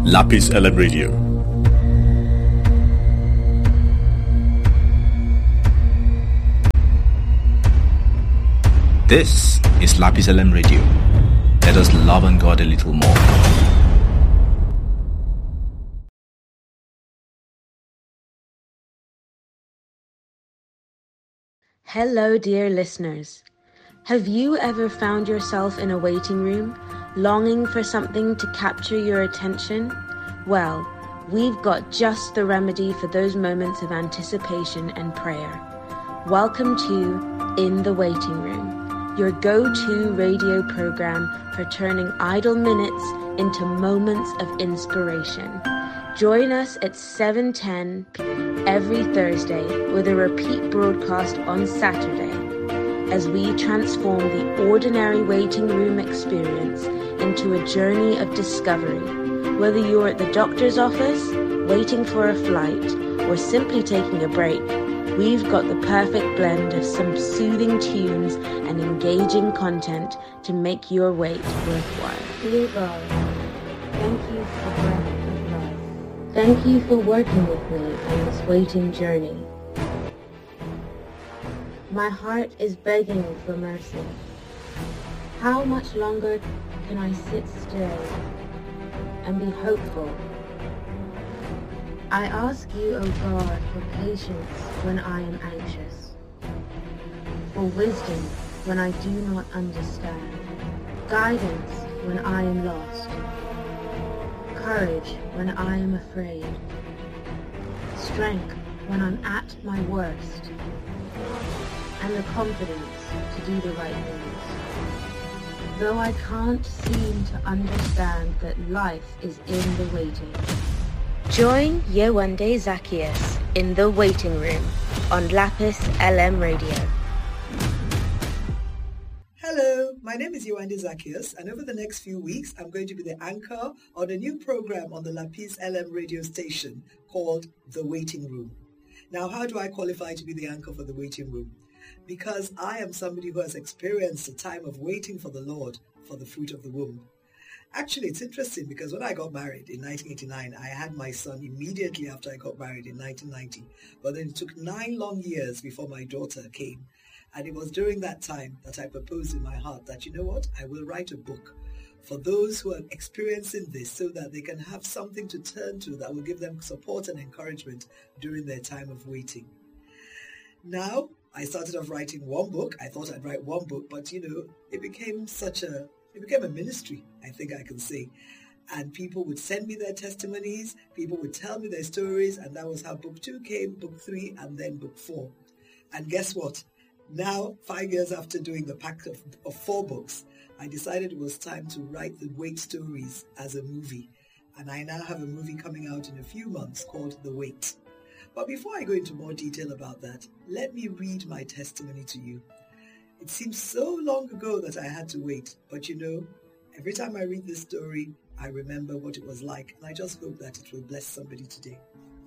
Lapis LM Radio. This is Lapis LM Radio. Let us love on God a little more. Hello, dear listeners. Have you ever found yourself in a waiting room, longing for something to capture your attention? Well, we've got just the remedy for those moments of anticipation and prayer. Welcome to In the Waiting Room, your go-to radio program for turning idle minutes into moments of inspiration. Join us at 7:10 every Thursday with a repeat broadcast on Saturday as we transform the ordinary waiting room experience into a journey of discovery. Whether you're at the doctor's office, waiting for a flight, or simply taking a break, we've got the perfect blend of some soothing tunes and engaging content to make your wait worthwhile. Dear God, thank you for breath of life. Thank you for working with me on this waiting journey. My heart is begging for mercy. How much longer can I sit still and be hopeful? I ask you, O God, for patience when I am anxious, for wisdom when I do not understand, guidance when I am lost, courage when I am afraid, strength when I'm at my worst, and the confidence to do the right things. Though I can't seem to understand that life is in the waiting. Join Yewande Zacchaeus in the waiting room on Lapis LM Radio. Hello, my name is Yewande Zacchaeus, and over the next few weeks, I'm going to be the anchor on a new program on the Lapis LM radio station called The Waiting Room. Now, how do I qualify to be the anchor for The Waiting Room? Because I am somebody who has experienced a time of waiting for the Lord for the fruit of the womb. Actually, it's interesting because when I got married in 1989, I had my son immediately after I got married in 1990. But then it took 9 long years before my daughter came. And it was during that time that I proposed in my heart that, you know what, I will write a book for those who are experiencing this so that they can have something to turn to that will give them support and encouragement during their time of waiting. Now, I started off writing one book. I thought I'd write one book, but it became a ministry, I think I can say. And people would send me their testimonies, people would tell me their stories, and that was how book 2 came, book 3, and then book 4. And guess what? Now, 5 years after doing the pack of 4 books, I decided it was time to write the Wait stories as a movie. And I now have a movie coming out in a few months called The Wait. But before I go into more detail about that, let me read my testimony to you. It seems so long ago that I had to wait, but every time I read this story, I remember what it was like, and I just hope that it will bless somebody today.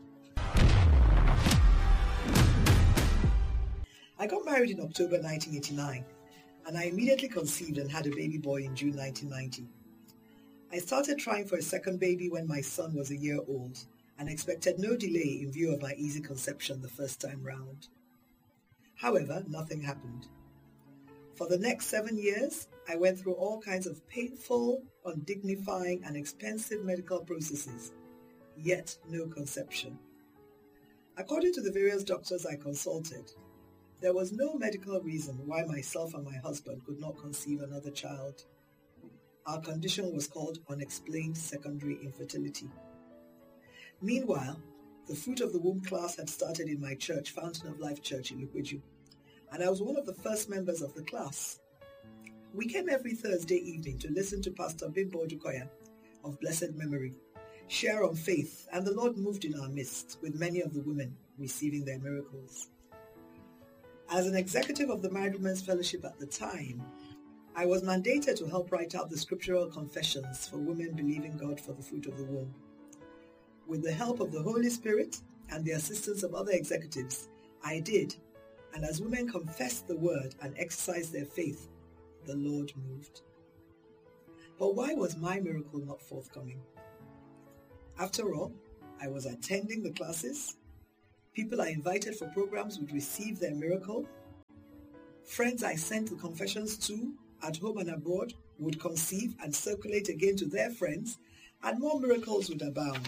I got married in October 1989, and I immediately conceived and had a baby boy in June 1990. I started trying for a second baby when my son was a year old, and expected no delay in view of my easy conception the first time round. However, nothing happened. For the next 7 years, I went through all kinds of painful, undignifying, and expensive medical processes, yet no conception. According to the various doctors I consulted, there was no medical reason why myself and my husband could not conceive another child. Our condition was called unexplained secondary infertility. Meanwhile, the Fruit of the Womb class had started in my church, Fountain of Life Church in Lukweju, and I was one of the first members of the class. We came every Thursday evening to listen to Pastor Bimbo Odukoya of blessed memory, share on faith, and the Lord moved in our midst, with many of the women receiving their miracles. As an executive of the Married Women's Fellowship at the time, I was mandated to help write out the scriptural confessions for women believing God for the fruit of the womb. With the help of the Holy Spirit and the assistance of other executives, I did, and as women confessed the word and exercised their faith, the Lord moved. But why was my miracle not forthcoming? After all, I was attending the classes. People I invited for programs would receive their miracle. Friends I sent the confessions to at home and abroad would conceive and circulate again to their friends, and more miracles would abound.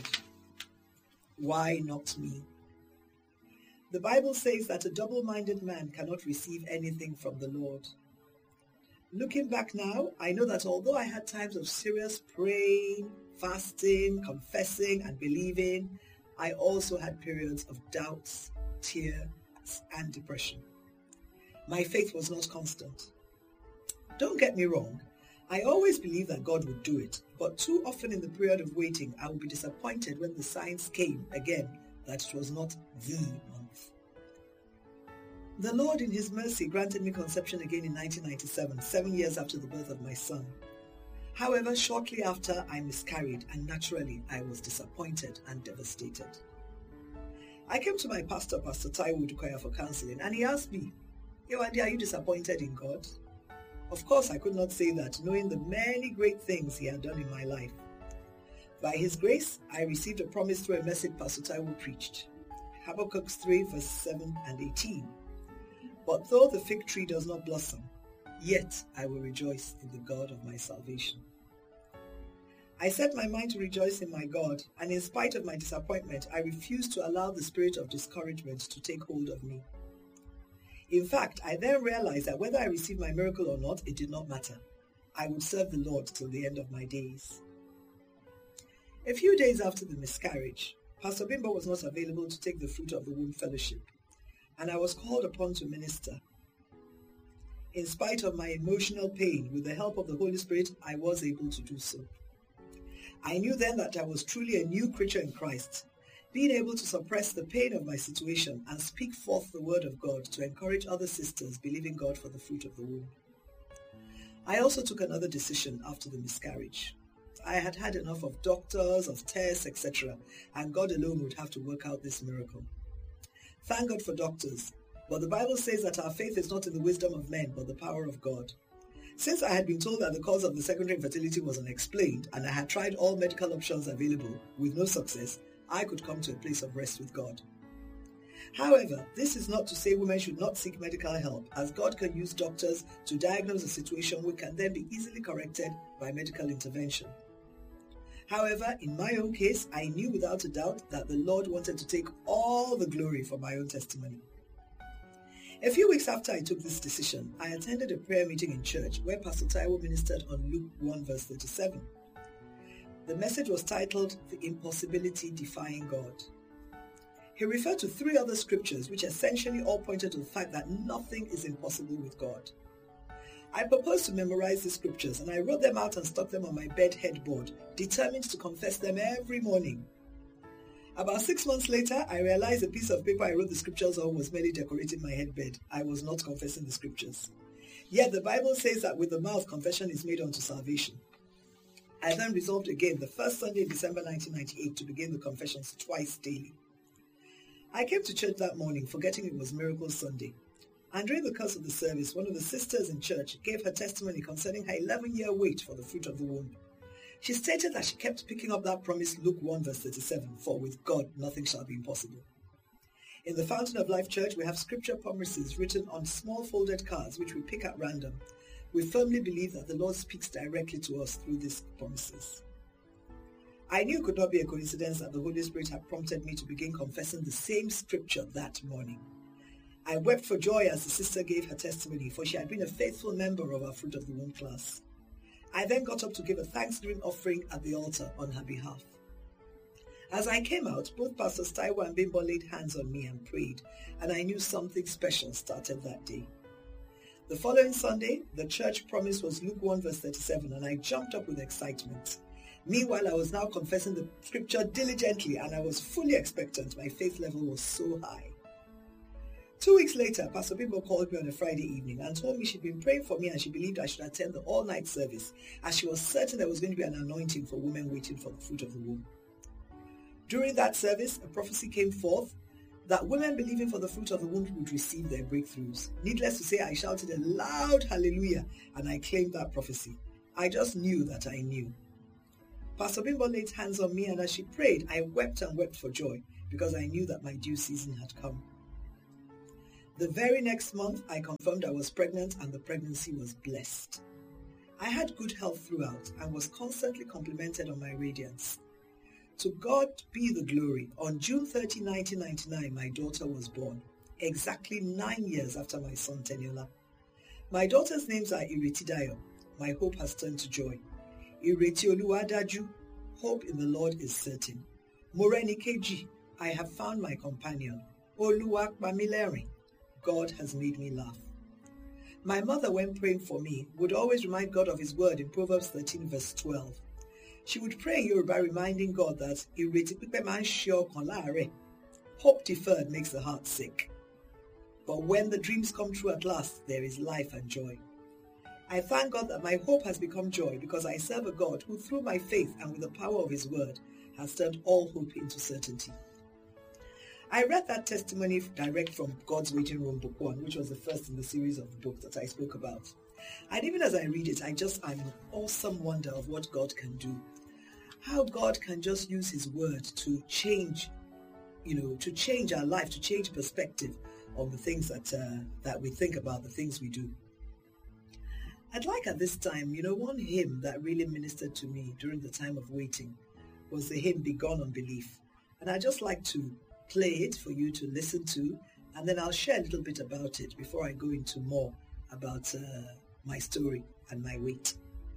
Why not me? The Bible says that a double-minded man cannot receive anything from the Lord. Looking back now, I know that although I had times of serious praying, fasting, confessing, and believing, I also had periods of doubts, tears, and depression. My faith was not constant. Don't get me wrong, I always believed that God would do it, but too often in the period of waiting, I would be disappointed when the signs came again that it was not the month. The Lord in His mercy granted me conception again in 1997, 7 years after the birth of my son. However, shortly after, I miscarried, and naturally, I was disappointed and devastated. I came to my pastor, Pastor Taiwo Dukoya, for counseling, and he asked me, "Yewande, are you disappointed in God?" Of course, I could not say that, knowing the many great things He had done in my life. By His grace, I received a promise through a message Pastor Taiwo preached. Habakkuk 3, verse 7 and 18. "But though the fig tree does not blossom, yet I will rejoice in the God of my salvation." I set my mind to rejoice in my God, and in spite of my disappointment, I refused to allow the spirit of discouragement to take hold of me. In fact, I then realized that whether I received my miracle or not, it did not matter. I would serve the Lord till the end of my days. A few days after the miscarriage, Pastor Bimbo was not available to take the Fruit of the Womb Fellowship, and I was called upon to minister. In spite of my emotional pain, with the help of the Holy Spirit, I was able to do so. I knew then that I was truly a new creature in Christ, being able to suppress the pain of my situation and speak forth the word of God to encourage other sisters believing God for the fruit of the womb. I also took another decision after the miscarriage. I had had enough of doctors, of tests, etc., and God alone would have to work out this miracle. Thank God for doctors, but the Bible says that our faith is not in the wisdom of men, but the power of God. Since I had been told that the cause of the secondary infertility was unexplained, and I had tried all medical options available with no success, I could come to a place of rest with God. However, this is not to say women should not seek medical help, as God can use doctors to diagnose a situation which can then be easily corrected by medical intervention. However, in my own case, I knew without a doubt that the Lord wanted to take all the glory for my own testimony. A few weeks after I took this decision, I attended a prayer meeting in church where Pastor Taiwo ministered on Luke 1 verse 37. The message was titled, "The Impossibility Defying God." He referred to 3 other scriptures which essentially all pointed to the fact that nothing is impossible with God. I proposed to memorize the scriptures, and I wrote them out and stuck them on my bed headboard, determined to confess them every morning. About 6 months later, I realized the piece of paper I wrote the scriptures on was merely decorating my headbed. I was not confessing the scriptures. Yet the Bible says that with the mouth confession is made unto salvation. I then resolved again the first Sunday in December 1998 to begin the confessions twice daily. I came to church that morning forgetting it was Miracle Sunday. And during the course of the service, one of the sisters in church gave her testimony concerning her 11-year wait for the fruit of the womb. She stated that she kept picking up that promise, Luke 1 verse 37, "For with God nothing shall be impossible." In the Fountain of Life Church, we have scripture promises written on small folded cards which we pick at random. We firmly believe that the Lord speaks directly to us through these promises. I knew it could not be a coincidence that the Holy Spirit had prompted me to begin confessing the same scripture that morning. I wept for joy as the sister gave her testimony, for she had been a faithful member of our Fruit of the Womb class. I then got up to give a thanksgiving offering at the altar on her behalf. As I came out, both Pastors Taiwo and Bimbo laid hands on me and prayed, and I knew something special started that day. The following Sunday, the church promise was Luke 1 verse 37, and I jumped up with excitement. Meanwhile, I was now confessing the scripture diligently, and I was fully expectant. My faith level was so high. 2 weeks later, Pastor Bimbo called me on a Friday evening and told me she'd been praying for me and she believed I should attend the all-night service, as she was certain there was going to be an anointing for women waiting for the fruit of the womb. During that service, a prophecy came forth that women believing for the fruit of the womb would receive their breakthroughs. Needless to say, I shouted a loud hallelujah and I claimed that prophecy. I just knew that I knew. Pastor Bimbo laid hands on me, and as she prayed, I wept and wept for joy because I knew that my due season had come. The very next month, I confirmed I was pregnant, and the pregnancy was blessed. I had good health throughout and was constantly complimented on my radiance. To God be the glory. On June 30, 1999, my daughter was born, exactly 9 years after my son Teniola. My daughter's names are Iretidayo. My hope has turned to joy. Ireti Oluwadaju, hope in the Lord is certain. Moreni Keji, I have found my companion. Oluwak Bamileri, God has made me laugh. My mother, when praying for me, would always remind God of his word in Proverbs 13 verse 12. She would pray in Yoruba, reminding God that hope deferred makes the heart sick. But when the dreams come true at last, there is life and joy. I thank God that my hope has become joy because I serve a God who, through my faith and with the power of his word, has turned all hope into certainty. I read that testimony direct from God's Waiting Room, Book 1, which was the first in the series of books that I spoke about. And even as I read it, I'm in awesome wonder of what God can do. How God can just use his word to change, to change our life, to change perspective on the things that we think about, the things we do. I'd like at this time, one hymn that really ministered to me during the time of waiting was the hymn Be Gone Unbelief. And I'd just like to play it for you to listen to, and then I'll share a little bit about it before I go into more about my story and my wait.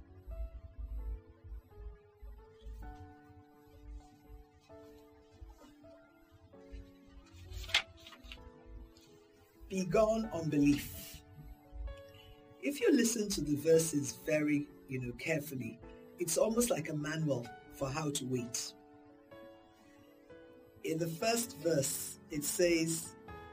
Be gone unbelief. If you listen to the verses very, carefully, it's almost like a manual for how to wait. In the first verse, it says,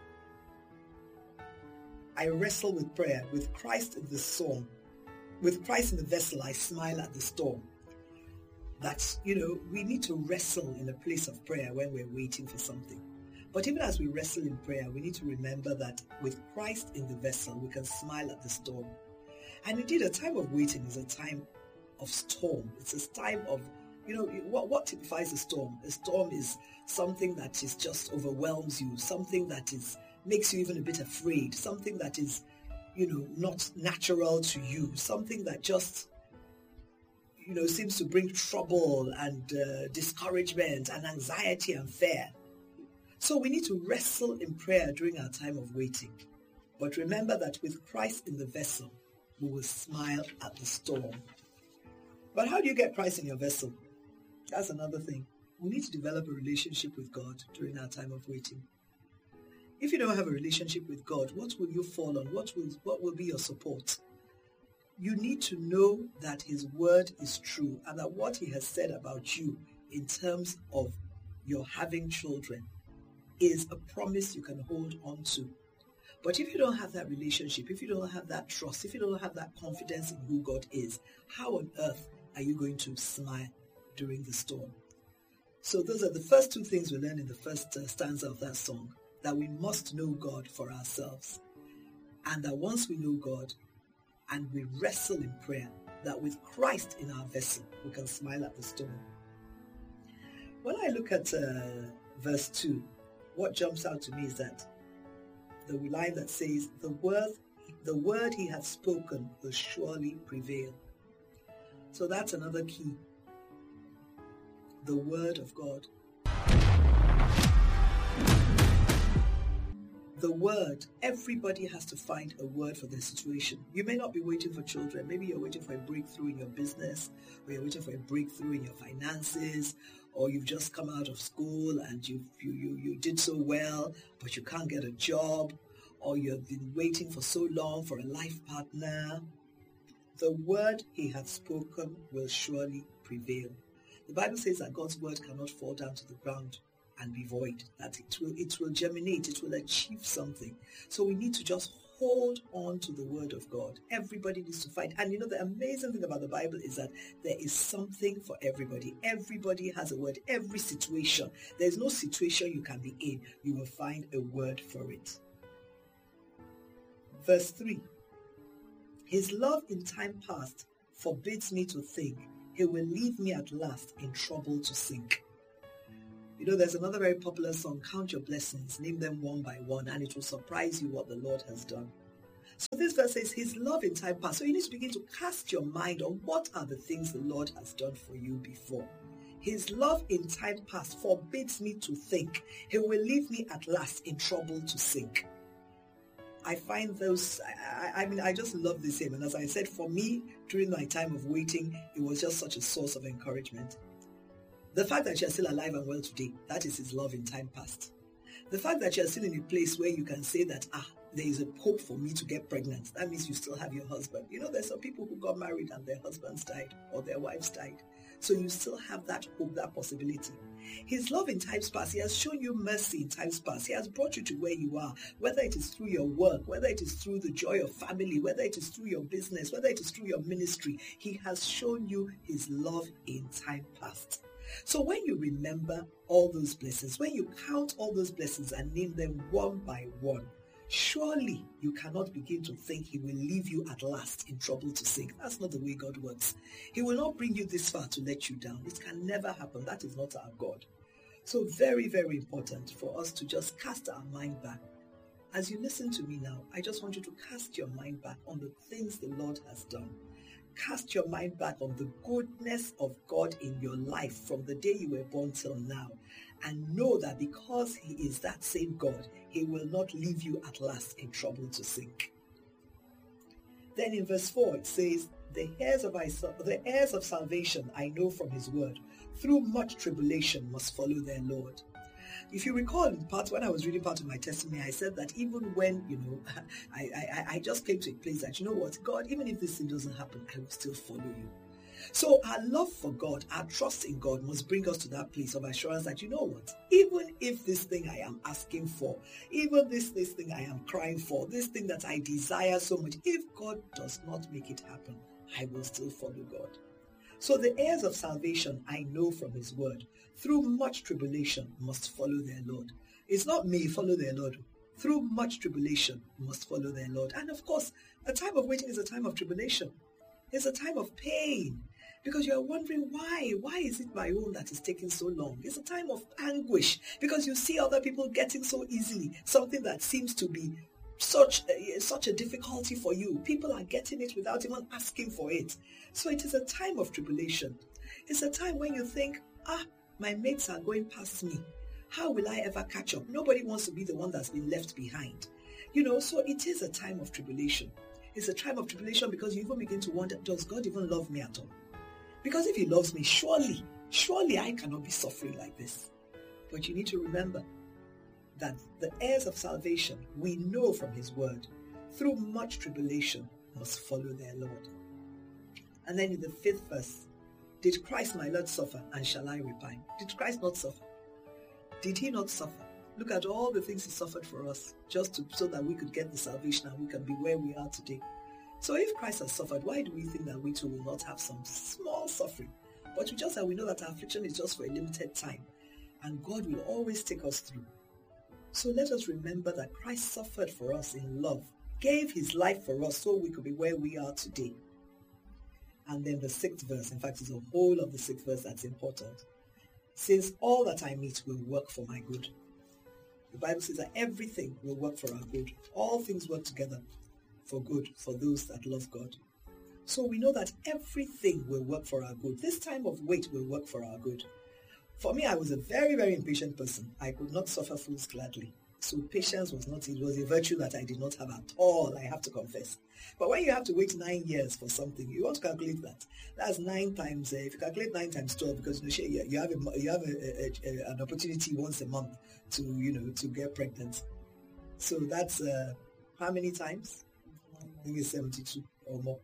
I wrestle with prayer, with Christ in the storm. With Christ in the vessel, I smile at the storm. That's, we need to wrestle in a place of prayer when we're waiting for something. But even as we wrestle in prayer, we need to remember that with Christ in the vessel, we can smile at the storm. And indeed, a time of waiting is a time of storm. It's a time of, what typifies a storm? A storm is something that is just overwhelms you, something that makes you even a bit afraid, something that is, not natural to you, something that just, seems to bring trouble and discouragement and anxiety and fear. So we need to wrestle in prayer during our time of waiting. But remember that with Christ in the vessel, we will smile at the storm. But how do you get Christ in your vessel? That's another thing. We need to develop a relationship with God during our time of waiting. If you don't have a relationship with God, what will you fall on? What will be your support? You need to know that his word is true and that what he has said about you in terms of your having children is a promise you can hold on to. But if you don't have that relationship, if you don't have that trust, if you don't have that confidence in who God is, how on earth are you going to smile during the storm? So those are the first two things we learn in the first stanza of that song, that we must know God for ourselves. And that once we know God and we wrestle in prayer, that with Christ in our vessel, we can smile at the storm. When I look at verse 2, what jumps out to me is that the line that says, the word he hath spoken will surely prevail. So that's another key. The word of God. The word, everybody has to find a word for their situation. You may not be waiting for children. Maybe you're waiting for a breakthrough in your business, or you're waiting for a breakthrough in your finances, or you've just come out of school and you did so well, but you can't get a job, or you've been waiting for so long for a life partner. The word he hath spoken will surely prevail. The Bible says that God's word cannot fall down to the ground and be void, that it will germinate, it will achieve something. So we need to just hold on to the word of God. Everybody needs to fight. And the amazing thing about the Bible is that there is something for everybody. Everybody has a word. Every situation. There's no situation you can be in. You will find a word for it. Verse 3. His love in time past forbids me to think He will leave me at last in trouble to sink. You know, there's another very popular song, Count Your Blessings, name them one by one, and it will surprise you what the Lord has done. So this verse says, his love in time past. So you need to begin to cast your mind on what are the things the Lord has done for you before. His love in time past forbids me to think. He will leave me at last in trouble to sink. I find those, I just love this hymn. And as I said, for me, during my time of waiting, it was just such a source of encouragement. The fact that you're still alive and well today, that is his love in time past. The fact that you're still in a place where you can say that, there is a hope for me to get pregnant. That means you still have your husband. You know, there's some people who got married and their husbands died or their wives died. So you still have that hope, that possibility. His love in times past, he has shown you mercy in times past. He has brought you to where you are, whether it is through your work, whether it is through the joy of family, whether it is through your business, whether it is through your ministry. He has shown you his love in time past. So when you remember all those blessings, when you count all those blessings and name them one by one, surely you cannot begin to think he will leave you at last in trouble to sink. That's not the way God works. He will not bring you this far to let you down. It can never happen. That is not our God. So very, very important for us to just cast our mind back. As you listen to me now, I just want you to cast your mind back on the things the Lord has done. Cast your mind back on the goodness of God in your life from the day you were born till now. And know that because he is that same God, he will not leave you at last in trouble to sink. Then in verse 4 it says, the heirs of salvation I know from his word, through much tribulation must follow their Lord. If you recall in part, when I was reading part of my testimony, I said that even when, I just came to a place that, you know what, God, even if this thing doesn't happen, I will still follow you. So our love for God, our trust in God must bring us to that place of assurance that, you know what, even if this thing I am asking for, even this thing I am crying for, this thing that I desire so much, if God does not make it happen, I will still follow God. So the heirs of salvation, I know from his word, through much tribulation must follow their Lord. It's not may follow their Lord. Through much tribulation must follow their Lord. And of course, a time of waiting is a time of tribulation. It's a time of pain. Because you're wondering why is it my own that is taking so long? It's a time of anguish because you see other people getting so easily something that seems to be such a difficulty for you. People are getting it without even asking for it. So it is a time of tribulation. It's a time when you think, my mates are going past me. How will I ever catch up? Nobody wants to be the one that's been left behind. So it is a time of tribulation. It's a time of tribulation because you even begin to wonder, does God even love me at all? Because if he loves me, surely I cannot be suffering like this. But you need to remember that the heirs of salvation, we know from his word, through much tribulation must follow their Lord. And then in the 5th verse, did Christ my Lord suffer, and shall I repine? Did Christ not suffer? Did he not suffer? Look at all the things he suffered for us, so that we could get the salvation and we can be where we are today. So if Christ has suffered, why do we think that we too will not have some small suffering? But we know that our affliction is just for a limited time, and God will always take us through. So let us remember that Christ suffered for us in love, gave his life for us so we could be where we are today. And then the 6th verse, in fact, it's the whole of the 6th verse that's important. Since all that I meet will work for my good. The Bible says that everything will work for our good. All things work together for good for those that love God. So we know that everything will work for our good. This time of wait will work for our good. For me, I was a very, very impatient person. I could not suffer fools gladly. So patience was a virtue that I did not have at all, I have to confess. But when you have to wait 9 years for something, you want to calculate that. That's 9 times, if you calculate 9 times 12, because you have an opportunity once a month to get pregnant. So that's how many times? I think it's 72 or more.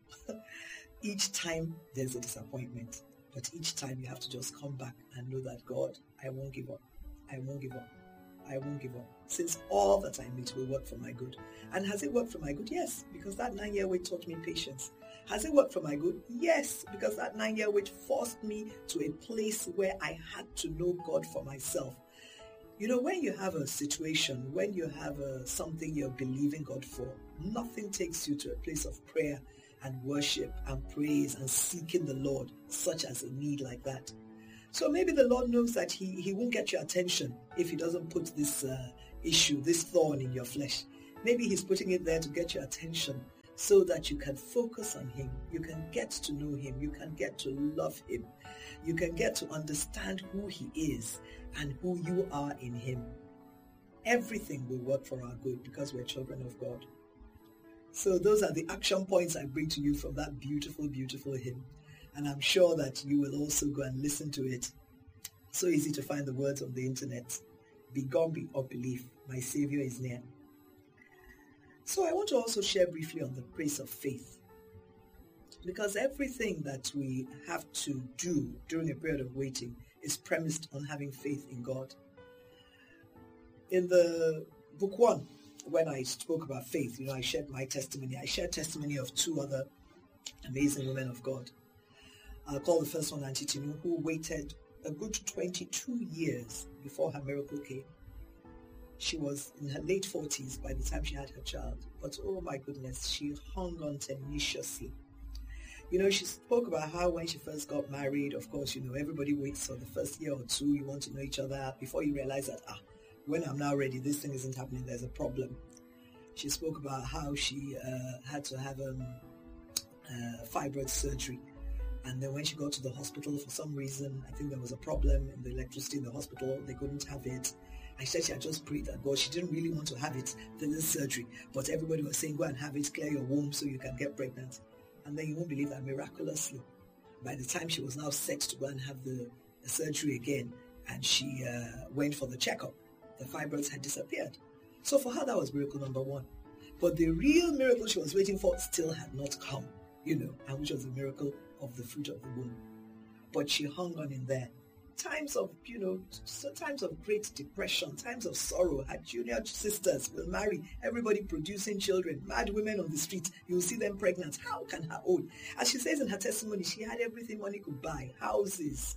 Each time there's a disappointment, but each time you have to just come back and know that God, I won't give up. I won't give up. I won't give up. Since all that I meet will work for my good. And has it worked for my good? Yes, because that 9-year wait taught me patience. Has it worked for my good? Yes, because that 9-year wait forced me to a place where I had to know God for myself. When you have a situation, when you have something you're believing God for, nothing takes you to a place of prayer and worship and praise and seeking the Lord, such as a need like that. So maybe the Lord knows that he won't get your attention if he doesn't put this issue, this thorn in your flesh. Maybe he's putting it there to get your attention so that you can focus on him. You can get to know him. You can get to love him. You can get to understand who he is and who you are in him. Everything will work for our good because we're children of God. So those are the action points I bring to you from that beautiful, beautiful hymn. And I'm sure that you will also go and listen to it. So easy to find the words on the internet. Be gone, be of belief. My Savior is near. So I want to also share briefly on the praise of faith. Because everything that we have to do during a period of waiting is premised on having faith in God. In the book 1, when I spoke about faith, I shared my testimony. I shared testimony of 2 other amazing women of God. I'll call the first one Auntie Tinu, who waited a good 22 years before her miracle came. She was in her late 40s by the time she had her child. But oh my goodness, she hung on tenaciously. She spoke about how when she first got married, of course, everybody waits for the first year or 2. You want to know each other before you realize that, when I'm now ready, this thing isn't happening, there's a problem. She spoke about how she had to have fibroid surgery. And then when she got to the hospital, for some reason, I think there was a problem in the electricity in the hospital. They couldn't have it. I said she had just prayed that God, she didn't really want to have it, this surgery. But everybody was saying, go and have it, clear your womb so you can get pregnant. And then you won't believe that miraculously, by the time she was now set to go and have the surgery again, and she went for the checkup, the fibroids had disappeared. So for her, that was miracle number 1. But the real miracle she was waiting for still had not come, and which was the miracle of the fruit of the womb. But she hung on in there. Times of, times of great depression, times of sorrow. Her junior sisters will marry, everybody producing children, mad women on the street. You'll see them pregnant. How can her own? As she says in her testimony, she had everything money could buy. Houses,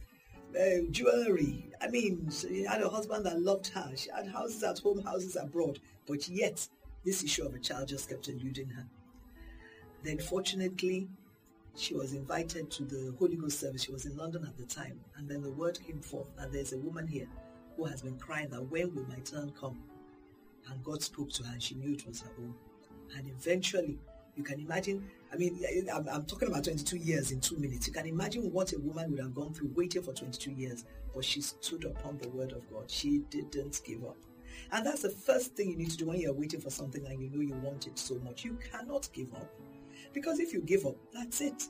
jewelry. She had a husband that loved her. She had houses at home, houses abroad. But yet, this issue of a child just kept eluding her. Then fortunately, she was invited to the Holy Ghost service. She was in London at the time. And then the word came forth that there's a woman here who has been crying that when will my turn come? And God spoke to her and she knew it was her own. And eventually, you can imagine, I'm talking about 22 years in 2 minutes. You can imagine what a woman would have gone through waiting for 22 years. But she stood upon the word of God. She didn't give up. And that's the first thing you need to do when you're waiting for something and you want it so much. You cannot give up. Because if you give up, that's it.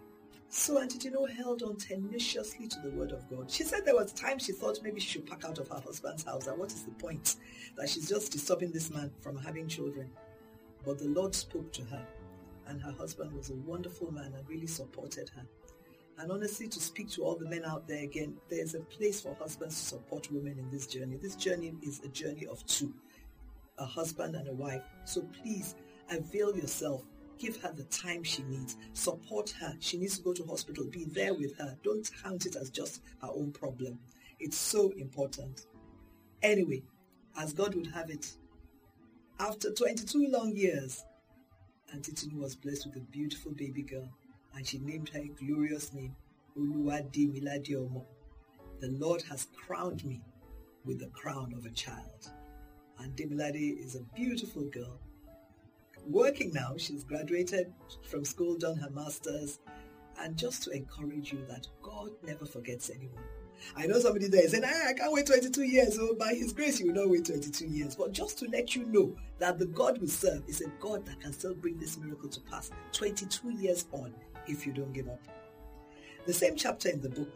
So Auntie Tinu held on tenaciously to the word of God. She said there was times she thought maybe she should pack out of her husband's house. And what is the point? That she's just disturbing this man from having children. But the Lord spoke to her. And her husband was a wonderful man and really supported her. And honestly, to speak to all the men out there again, there's a place for husbands to support women in this journey. This journey is a journey of 2, a husband and a wife. So please, avail yourself. Give her the time she needs. Support her. She needs to go to hospital. Be there with her. Don't count it as just her own problem. It's so important. Anyway, as God would have it, after 22 long years, Auntie Tinu was blessed with a beautiful baby girl, and she named her a glorious name, Oluwademilade Omo. The Lord has crowned me with the crown of a child. And Demilade is a beautiful girl. Working now, she's graduated from school, done her master's, and just to encourage you that God never forgets anyone. I know somebody there is saying, I can't wait 22 years. Oh, by His grace, you will not wait 22 years. But just to let you know that the God we serve is a God that can still bring this miracle to pass 22 years on if you don't give up. The same chapter in the book,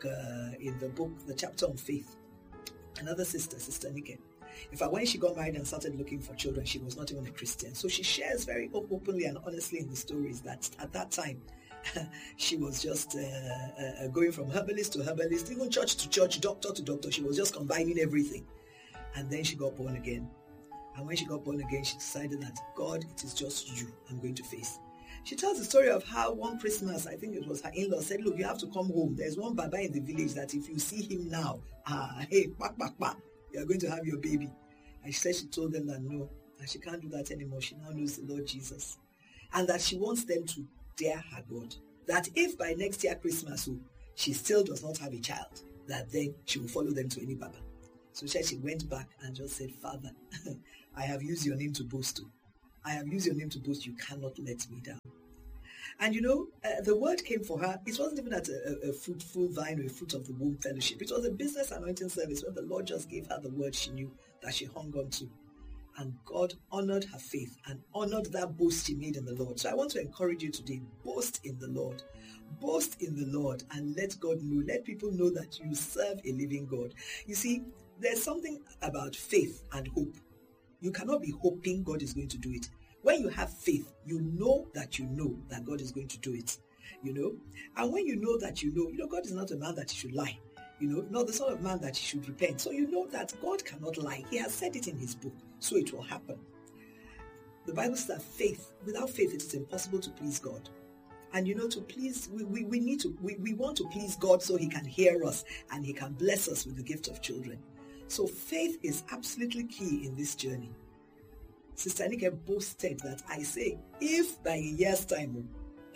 the chapter on faith, another sister, Sister Nike. In fact, when she got married and started looking for children, she was not even a Christian. So she shares very openly and honestly in the stories that at that time, she was just going from herbalist to herbalist, even church to church, doctor to doctor. She was just combining everything. And then she got born again. And when she got born again, she decided that, God, it is just you I'm going to face. She tells the story of how one Christmas, I think it was her in-law, said, look, you have to come home. There's one Baba in the village that if you see him now, hey, you're going to have your baby. And she said she told them that no, and she can't do that anymore. She now knows the Lord Jesus. And that she wants them to dare her God, that if by next year Christmas she still does not have a child, that then she will follow them to any Baba. So she went back and just said, Father, I have used your name to boast. I have used your name to boast. You cannot let me down. And the word came for her. It wasn't even at a fruitful vine or a fruit of the womb fellowship. It was a business anointing service where the Lord just gave her the word she knew that she hung on to. And God honored her faith and honored that boast she made in the Lord. So I want to encourage you today, boast in the Lord. Boast in the Lord and let God know, let people know that you serve a living God. You see, there's something about faith and hope. You cannot be hoping God is going to do it. When you have faith, you know that God is going to do it, And when you know that God is not a man that he should lie, not the son of man that he should repent. So you know that God cannot lie. He has said it in his book, so it will happen. The Bible says that without faith, it is impossible to please God. And to please, we want to please God so he can hear us and he can bless us with the gift of children. So faith is absolutely key in this journey. Sister Anike boasted that I say, if by a year's time,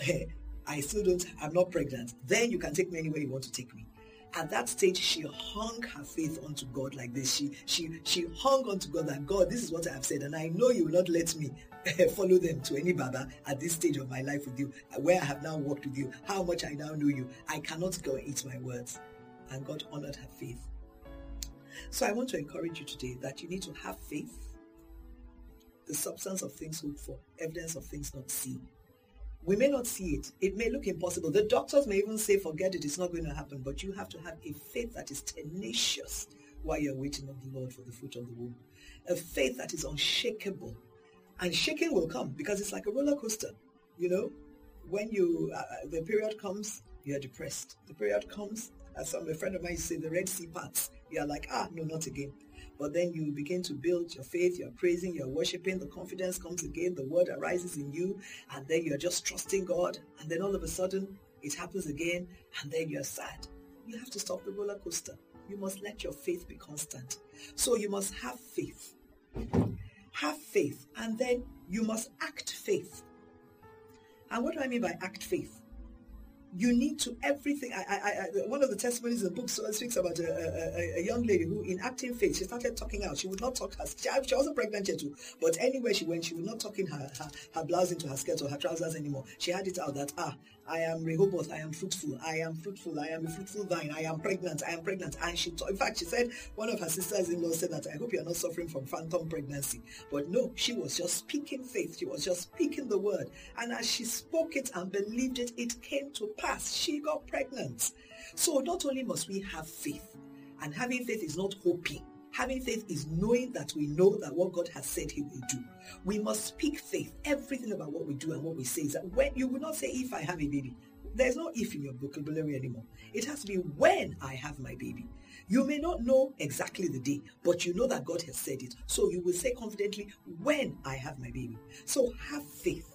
I'm not pregnant, then you can take me anywhere you want to take me. At that stage, she hung her faith onto God like this. She hung onto God that, God, this is what I have said, and I know you will not let me follow them to any Baba at this stage of my life with you, where I have now walked with you, how much I now know you. I cannot go and eat my words. And God honored her faith. So I want to encourage you today that you need to have faith, the substance of things hoped for, evidence of things not seen. We may not see it. It may look impossible. The doctors may even say, forget it, it's not going to happen. But you have to have a faith that is tenacious while you're waiting on the Lord for the fruit of the womb. A faith that is unshakable. And shaking will come because it's like a roller coaster. When the period comes, you're depressed. The period comes, as a friend of mine used to say, the Red Sea parts. You're like, no, not again. But then you begin to build your faith, you're praising, you're worshiping, the confidence comes again, the word arises in you, and then you're just trusting God, and then all of a sudden, it happens again, and then you're sad. You have to stop the roller coaster. You must let your faith be constant. So you must have faith. Have faith, and then you must act faith. And what do I mean by act faith? You need to everything. One of the testimonies in the book speaks about a young lady who, in acting faith, she started talking out. She would not tuck her. She wasn't pregnant yet too, but anywhere she went, she would not tuck in her blouse into her skirt or her trousers anymore. She had it out that I am Rehoboth. I am fruitful. I am fruitful. I am a fruitful vine. I am pregnant. I am pregnant. And in fact, she said one of her sisters-in-law said that I hope you are not suffering from phantom pregnancy. But no, she was just speaking faith. She was just speaking the word, and as she spoke it and believed it, it came to pass. She got pregnant. So not only must we have faith, and having faith is not hoping. Having faith is knowing that we know that what God has said he will do. We must speak faith. Everything about what we do and what we say is that when you will not say, if I have a baby. There's no if in your vocabulary anymore. It has to be when I have my baby. You may not know exactly the day, but you know that God has said it. So you will say confidently, when I have my baby. So have faith,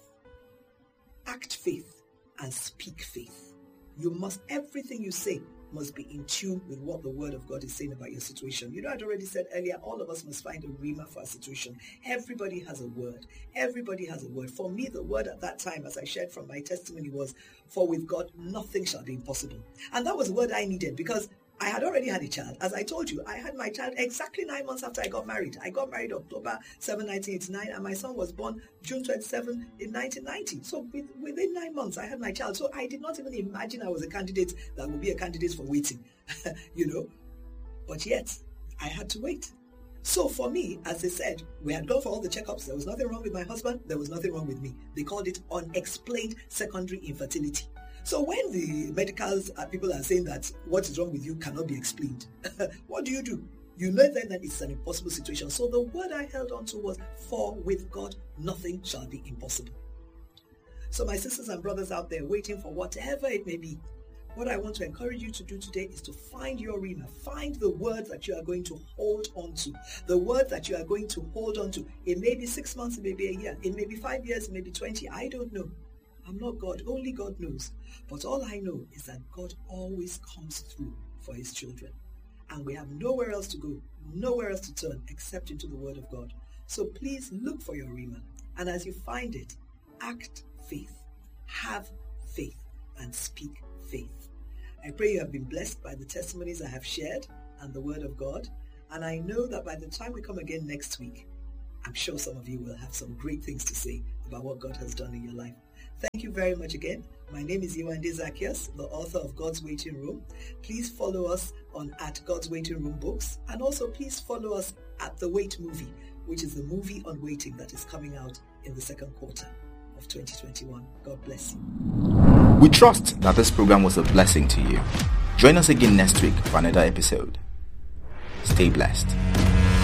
act faith, and speak faith. Everything you say must be in tune with what the word of God is saying about your situation. I'd already said earlier, all of us must find a rhema for our situation. Everybody has a word. Everybody has a word. For me, the word at that time, as I shared from my testimony, was, for with God, nothing shall be impossible. And that was the word I needed because I had already had a child. As I told you, I had my child exactly 9 months after I got married. I got married October 7, 1989, and my son was born June 27 in 1990. So within 9 months, I had my child. So I did not even imagine I was a candidate that would be a candidate for waiting, But yet, I had to wait. So for me, as they said, we had gone for all the checkups. There was nothing wrong with my husband. There was nothing wrong with me. They called it unexplained secondary infertility. So when the medical people are saying that what is wrong with you cannot be explained, what do? You know then that it's an impossible situation. So the word I held on to was, for with God, nothing shall be impossible. So my sisters and brothers out there waiting for whatever it may be, what I want to encourage you to do today is to find your rhema. Find the word that you are going to hold on to. The word that you are going to hold on to. It may be 6 months, it may be a year, it may be 5 years, it may be 20. I don't know. I'm not God. Only God knows. But all I know is that God always comes through for his children. And we have nowhere else to go, nowhere else to turn except into the word of God. So please look for your rhema. And as you find it, act faith. have faith and speak faith. I pray you have been blessed by the testimonies I have shared and the Word of God. And I know that by the time we come again next week, I'm sure some of you will have some great things to say about what God has done in your life. Thank you very much again. My name is Yewande Zacchaeus, the author of God's Waiting Room. Please follow us at God's Waiting Room Books. And also please follow us at The Wait Movie, which is the movie on waiting that is coming out in the second quarter of 2021. God bless you. We trust that this program was a blessing to you. Join us again next week for another episode. Stay blessed.